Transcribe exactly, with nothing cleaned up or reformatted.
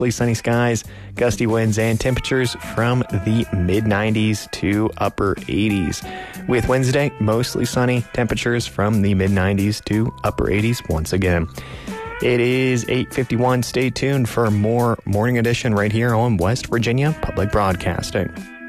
Sunny skies, gusty winds, and temperatures from the mid nineties to upper eighties. With Wednesday, mostly sunny, temperatures from the mid nineties to upper eighties once again. It is eight fifty-one. Stay tuned for more Morning Edition right here on West Virginia Public Broadcasting.